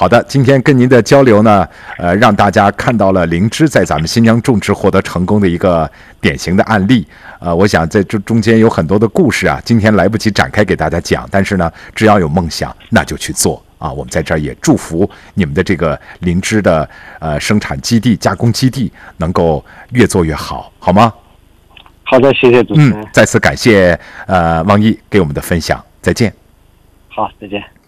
好的，今天跟您的交流呢，让大家看到了灵芝在咱们新疆种植获得成功的一个典型的案例。我想在这中间有很多的故事啊，今天来不及展开给大家讲，但是呢，只要有梦想，那就去做啊。我们在这儿也祝福你们的这个灵芝的生产基地、加工基地能够越做越好，好吗？ 好的，谢谢主持人。 再次感谢汪毅给我们的分享，再见。 好，再见。